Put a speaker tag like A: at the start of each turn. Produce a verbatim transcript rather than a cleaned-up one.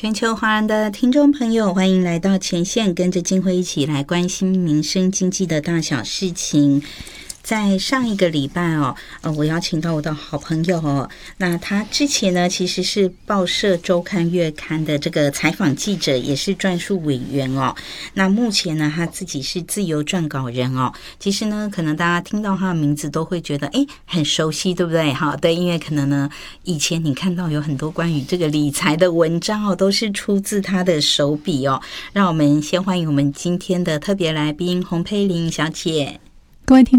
A: 全球华人的听众朋友，欢迎来到前线，跟着静慧一起来关心民生经济的大小事情。在上一个礼拜哦，呃，我邀请到我的好朋友哦，那他之前呢其实是报社周刊月刊的这个采访记者，也是撰述委员哦。那目前呢，他自己是自由撰稿人哦。其实呢，可能大家听到他的名字都会觉得诶很熟悉，对不对？好，对，因为可能呢，以前你看到有很多关于这个理财的文章哦，都是出自他的手笔哦。让我们先欢迎我们今天的特别来宾洪佩玲小姐。
B: 各位听